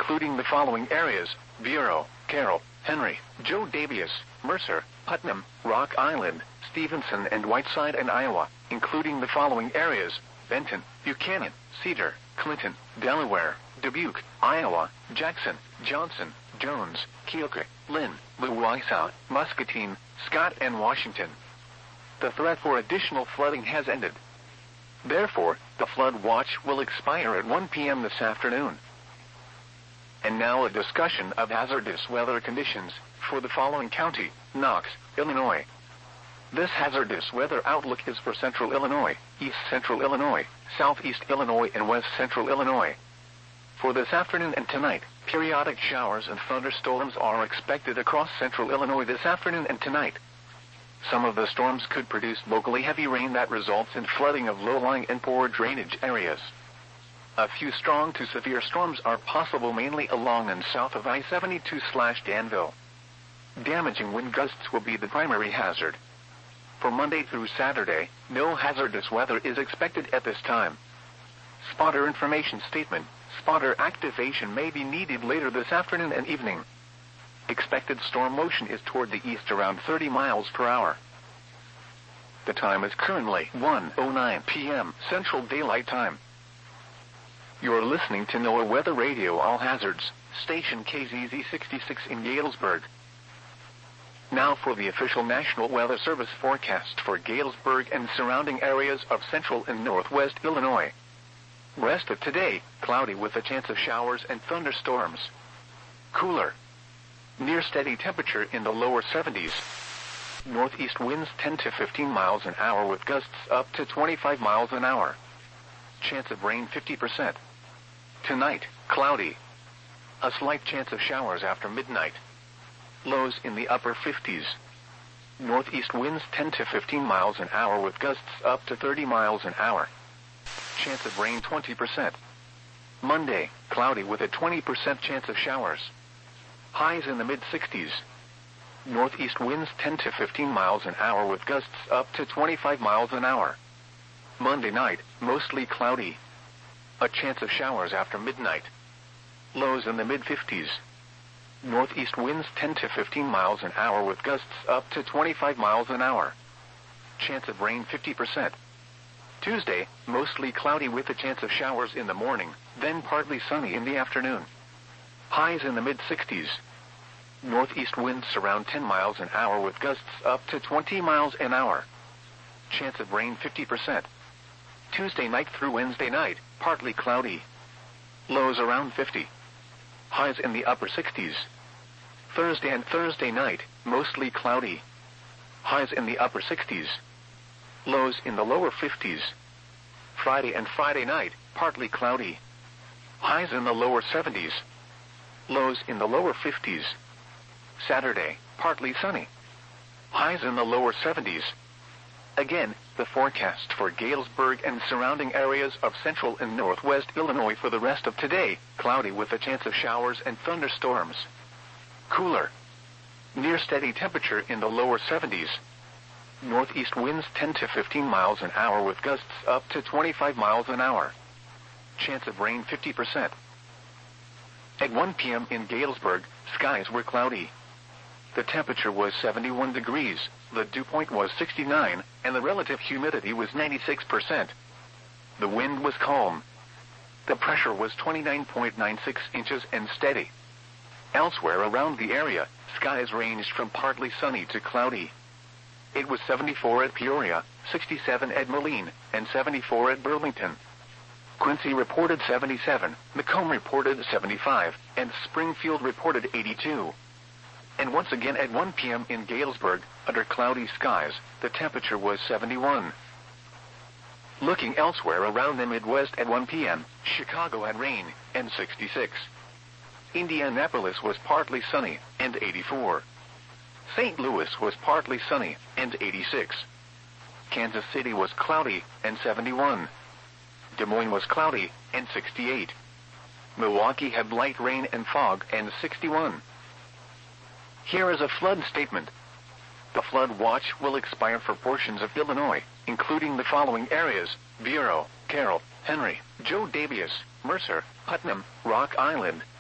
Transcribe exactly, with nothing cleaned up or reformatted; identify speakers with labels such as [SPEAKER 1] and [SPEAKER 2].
[SPEAKER 1] including the following areas: Bureau, Carroll, Henry, Joe Daviess, Mercer, Putnam, Rock Island, Stevenson and Whiteside and Iowa, including the following areas: Benton, Buchanan, Cedar, Clinton, Delaware, Dubuque, Iowa, Jackson, Johnson, Jones, Keokuk, Lynn, Louisa, Muscatine, Scott and Washington. The threat for additional flooding has ended. Therefore, the flood watch will expire at one p m this afternoon. And now a discussion of hazardous weather conditions for the following county: Knox, Illinois. This hazardous weather outlook is for central Illinois, east central Illinois, southeast Illinois and west central Illinois. For this afternoon and tonight, periodic showers and thunderstorms are expected across central Illinois this afternoon and tonight. Some of the storms could produce locally heavy rain that results in flooding of low-lying and poor drainage areas. A few strong to severe storms are possible mainly along and south of I seventy-two slash Danville. Damaging wind gusts will be the primary hazard. For Monday through Saturday, no hazardous weather is expected at this time. Spotter information statement: spotter activation may be needed later this afternoon and evening. Expected storm motion is toward the east around thirty miles per hour. The time is currently one oh nine p m Central Daylight Time. You're listening to NOAA Weather Radio All Hazards, station K Z Z sixty-six in Galesburg. Now for the official National Weather Service forecast for Galesburg and surrounding areas of central and northwest Illinois. Rest of today, cloudy with a chance of showers and thunderstorms. Cooler. Near steady temperature in the lower seventies. Northeast winds ten to fifteen miles an hour with gusts up to twenty-five miles an hour. Chance of rain fifty percent. Tonight, cloudy. A slight chance of showers after midnight. Lows in the upper fifties. Northeast winds ten to fifteen miles an hour with gusts up to thirty miles an hour. Chance of rain twenty percent. Monday, cloudy with a twenty percent chance of showers. Highs in the mid-sixties. Northeast winds ten to fifteen miles an hour with gusts up to twenty-five miles an hour. Monday night, mostly cloudy. A chance of showers after midnight. Lows in the mid-fifties. Northeast winds ten to fifteen miles an hour with gusts up to twenty-five miles an hour. Chance of rain fifty percent. Tuesday, mostly cloudy with a chance of showers in the morning, then partly sunny in the afternoon. Highs in the mid-sixties. Northeast winds around ten miles an hour with gusts up to twenty miles an hour. Chance of rain fifty percent. Tuesday night through Wednesday night, partly cloudy. Lows around fifty. Highs in the upper sixties. Thursday and Thursday night, mostly cloudy. Highs in the upper sixties. Lows in the lower fifties. Friday and Friday night, partly cloudy. Highs in the lower seventies. Lows in the lower fifties. Saturday, partly sunny. Highs in the lower seventies. Again, the forecast for Galesburg and surrounding areas of central and northwest Illinois for the rest of today: cloudy with a chance of showers and thunderstorms. Cooler. Near steady temperature in the lower seventies. Northeast winds ten to fifteen miles an hour with gusts up to twenty-five miles an hour. Chance of rain fifty percent. At one p m in Galesburg, skies were cloudy. The temperature was seventy-one degrees, the dew point was sixty-nine, and the relative humidity was ninety-six percent. The wind was calm. The pressure was twenty-nine point nine six inches and steady. Elsewhere around the area, skies ranged from partly sunny to cloudy. It was seventy-four at Peoria, sixty-seven at Moline, and seventy-four at Burlington. Quincy reported seventy-seven, Macomb reported seventy-five, and Springfield reported eighty-two. And once again at one p m in Galesburg, under cloudy skies, the temperature was seventy-one. Looking elsewhere around the Midwest at one p m, Chicago had rain, and sixty-six. Indianapolis was partly sunny, and eighty-four. Saint Louis was partly sunny, and eighty-six. Kansas City was cloudy, and seventy-one. Des Moines was cloudy, and sixty-eight. Milwaukee had light rain and fog, and sixty-one. Here is a flood statement. The flood watch will expire for portions of Illinois, including the following areas: Bureau, Carroll, Henry, Joe Daviess, Mercer, Putnam, Rock Island,